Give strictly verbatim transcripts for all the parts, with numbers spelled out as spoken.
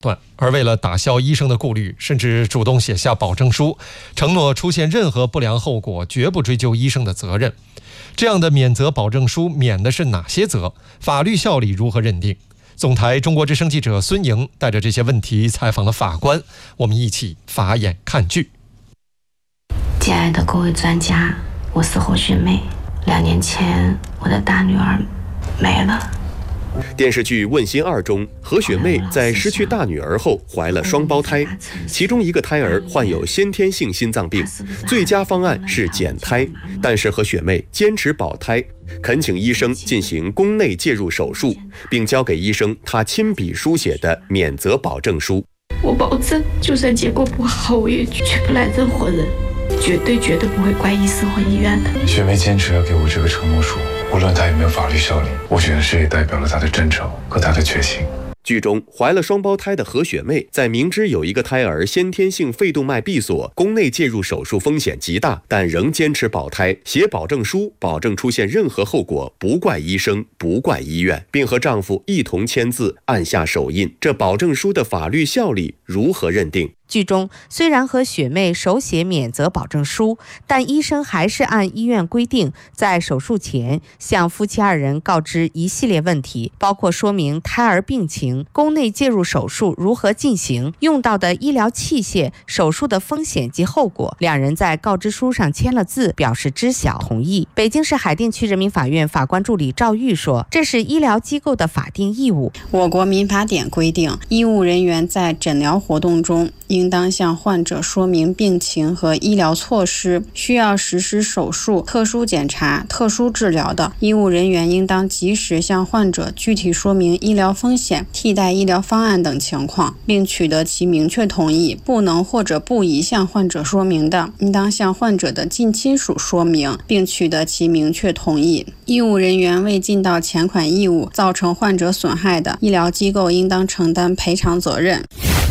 断，而为了打消医生的顾虑，甚至主动写下保证书，承诺出现任何不良后果绝不追究医生的责任。这样的免责保证书免的是哪些责？法律效力如何认定？总台中国之声记者孙莹带着这些问题采访了法官，我们一起法眼看剧。 亲爱的各位专家，我是何雪梅。两年前，我的大女儿没了。 电视剧《问心二》中，何雪妹在失去大女儿后怀了双胞胎，其中一个胎儿患有先天性心脏病，最佳方案是减胎，但是何雪妹坚持保胎，恳请医生进行宫内介入手术，并交给医生她亲笔书写的免责保证书。 我保证，就算结果不好，我也绝不赖任何人，绝对绝对不会怪医生和医院的。 雪妹坚持要给我这个承诺书，无论它有没有法律效力，我觉得这也代表了她的真诚和她的决心。 剧中怀了双胞胎的何雪妹，在明知有一个胎儿先天性肺动脉闭锁，宫内介入手术风险极大，但仍坚持保胎，写保证书，保证出现任何后果不怪医生，不怪医院，并和丈夫一同签字，按下手印。这保证书的法律效力如何认定？ 剧中虽然和雪妹手写免责保证书，但医生还是按医院规定，在手术前向夫妻二人告知一系列问题，包括说明胎儿病情、宫内介入手术如何进行、用到的医疗器械、手术的风险及后果。两人在告知书上签了字，表示知晓同意。北京市海淀区人民法院法官助理赵玉说，这是医疗机构的法定义务。 我国民法典规定，医务人员在诊疗活动中应当向患者说明病情和医疗措施，需要实施手术、特殊检查、特殊治疗的，医务人员应当及时向患者具体说明医疗风险、替代医疗方案等情况，并取得其明确同意。不能或者不宜向患者说明的，应当向患者的近亲属说明，并取得其明确同意。医务人员未尽到前款义务，造成患者损害的，医疗机构应当承担赔偿责任。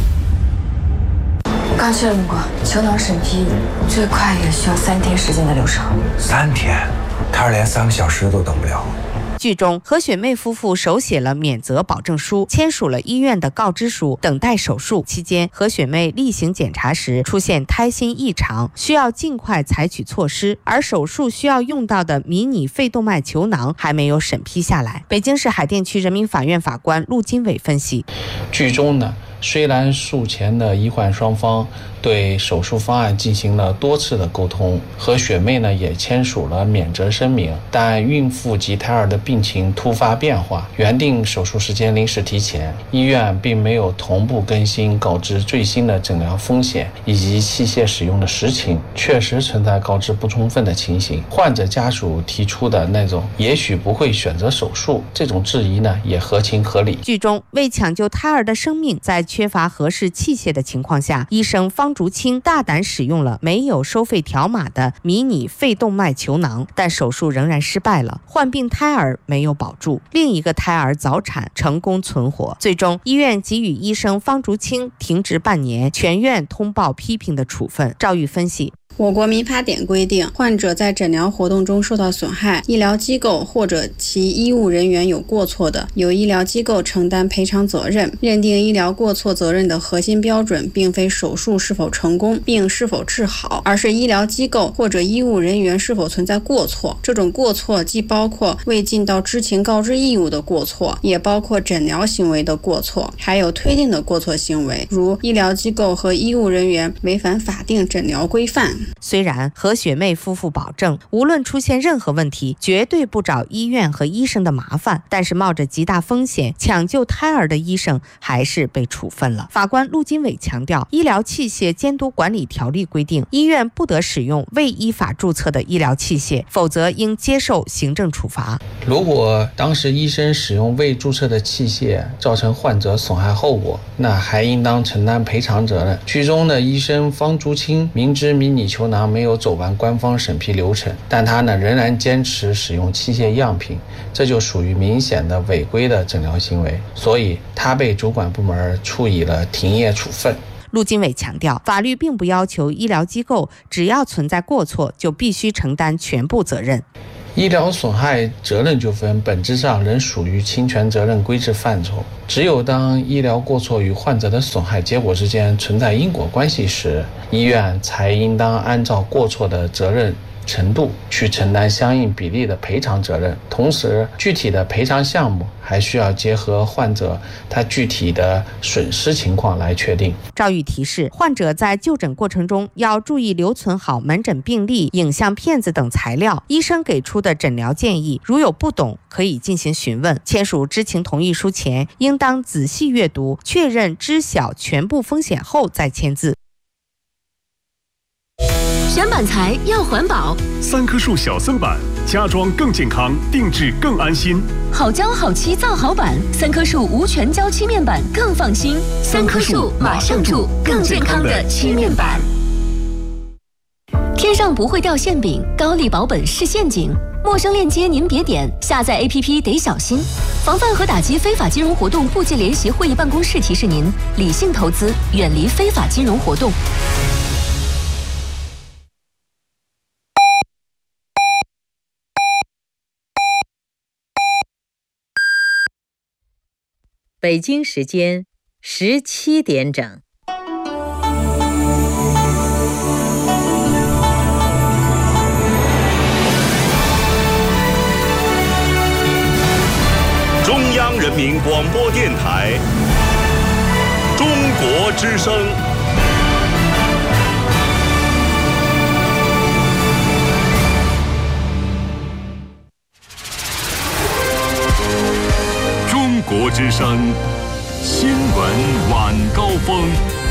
刚确认过，球囊审批最快也需要三天时间的流程。 三天？胎儿连三个小时都等不了。 剧中，何雪妹夫妇手写了免责保证书，签署了医院的告知书，等待手术期间，何雪妹例行检查时出现胎心异常，需要尽快采取措施，而手术需要用到的迷你肺动脉球囊还没有审批下来。北京市海淀区人民法院法官陆金伟分析， 剧中呢，虽然术前的医患双方对手术方案进行了多次的沟通，何雪妹呢也签署了免责声明，但孕妇及胎儿的病情突发变化，原定手术时间临时提前，医院并没有同步更新告知最新的诊疗风险以及器械使用的实情，确实存在告知不充分的情形。患者家属提出的那种也许不会选择手术这种质疑呢，也合情合理。 剧中为抢救胎儿的生命，在缺乏合适器械的情况下，医生方竹清大胆使用了没有收费条码的迷你肺动脉球囊，但手术仍然失败了，患病胎儿没有保住，另一个胎儿早产成功存活。最终医院给予医生方竹清停职半年，全院通报批评的处分。赵玉分析， 我国民法典规定，患者在诊疗活动中受到损害，医疗机构或者其医务人员有过错的，由医疗机构承担赔偿责任。认定医疗过错责任的核心标准，并非手术是否成功并是否治好，而是医疗机构或者医务人员是否存在过错。这种过错既包括未尽到知情告知义务的过错，也包括诊疗行为的过错，还有推定的过错行为，如医疗机构和医务人员违反法定诊疗规范。 虽然何雪妹夫妇保证无论出现任何问题绝对不找医院和医生的麻烦，但是冒着极大风险抢救胎儿的医生还是被处分了。法官陆金伟强调，医疗器械监督管理条例规定，医院不得使用未依法注册的医疗器械，否则应接受行政处罚。 如果当时医生使用未注册的器械造成患者损害后果，那还应当承担赔偿责任。剧中的医生方竹清明知迷你球囊没有走完官方审批流程，但他呢仍然坚持使用器械样品，这就属于明显的违规的诊疗行为，所以他被主管部门处以了停业处分。 陆金伟强调，法律并不要求医疗机构只要存在过错就必须承担全部责任。 医疗损害责任纠纷本质上仍属于侵权责任规制范畴，只有当医疗过错与患者的损害结果之间存在因果关系时，医院才应当按照过错的责任程度去承担相应比例的赔偿责任。同时，具体的赔偿项目还需要结合患者他具体的损失情况来确定。 赵玉提示，患者在就诊过程中要注意留存好门诊病历、影像片子等材料，医生给出的诊疗建议，如有不懂可以进行询问。签署知情同意书前，应当仔细阅读，确认知晓全部风险后再签字。 选板材要环保， 三棵树小森板，家装更健康，定制更安心。 好胶好漆造好板，三棵树无全胶漆面板更放心。三棵树马上住更健康的漆面板。天上不会掉馅饼，高利保本是陷阱。陌生链接您别点，下载 A P P 得小心。防范和打击非法金融活动部际联席会议办公室提示您：理性投资，远离非法金融活动。 北京时间十七点整。 中央人民广播电台，中国之声。中国之声新闻晚高峰。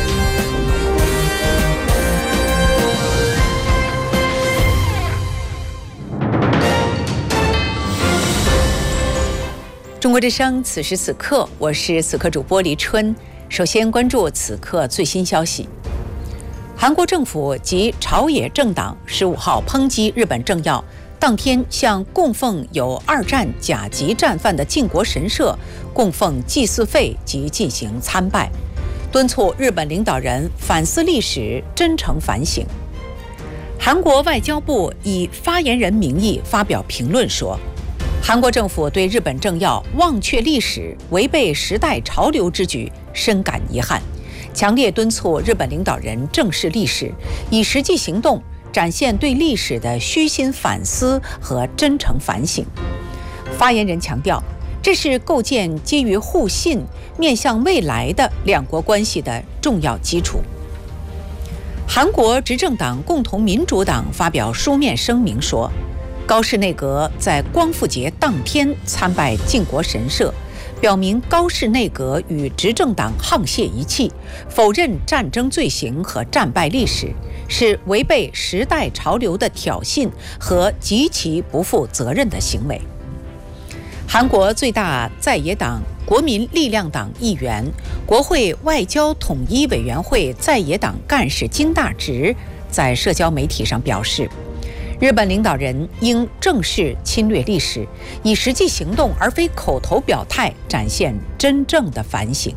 中国之声，此时此刻，我是此刻主播黎春。首先关注此刻最新消息：韩国政府及朝野政党十五号抨击日本政要当天向供奉有二战甲级战犯的靖国神社供奉祭祀费及进行参拜，敦促日本领导人反思历史，真诚反省。韩国外交部以发言人名义发表评论说，韩国政府对日本政要忘却历史、违背时代潮流之举深感遗憾，强烈敦促日本领导人正视历史，以实际行动展现对历史的虚心反思和真诚反省。发言人强调，这是构建基于互信、面向未来的两国关系的重要基础。韩国执政党共同民主党发表书面声明说，高市内阁在光复节当天参拜靖国神社，表明高市内阁与执政党沆瀣一气，否认战争罪行和战败历史，是违背时代潮流的挑衅和极其不负责任的行为。韩国最大在野党国民力量党议员、国会外交统一委员会在野党干事金大直在社交媒体上表示，日本领导人应正视侵略历史，以实际行动而非口头表态展现真正的反省。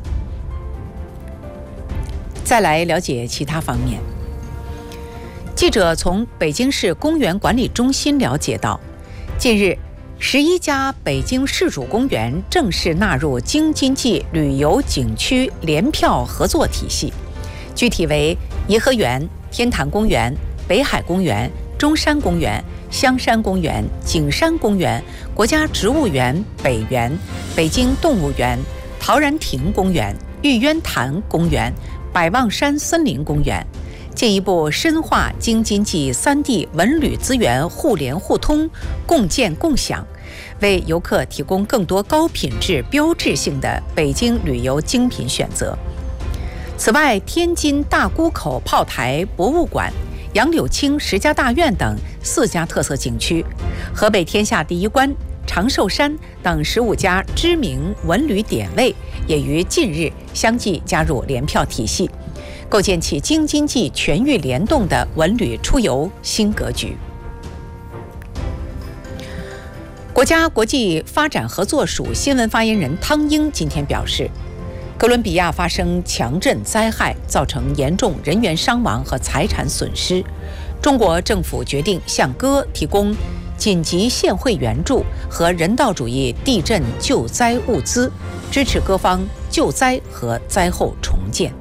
再来了解其他方面。记者从北京市公园管理中心了解到，近日十一家北京市主公园正式纳入京津冀旅游景区联票合作体系，具体为颐和园、天坛公园、北海公园、中山公园、香山公园、景山公园、国家植物园北园、北京动物园、陶然亭公园、玉渊潭公园、百望山森林公园，进一步深化京津冀三地文旅资源互联互通、共建共享，为游客提供更多高品质、标志性的北京旅游精品选择。此外，天津大沽口炮台博物馆、杨柳青石家大院等四家特色景区，河北天下第一关、长寿山等十五家知名文旅点位也于近日相继加入联票体系，构建起京津冀全域联动的文旅出游新格局。国家国际发展合作署新闻发言人汤英今天表示，哥伦比亚发生强震灾害，造成严重人员伤亡和财产损失。中国政府决定向哥提供紧急现汇援助和人道主义地震救灾物资，支持各方救灾和灾后重建。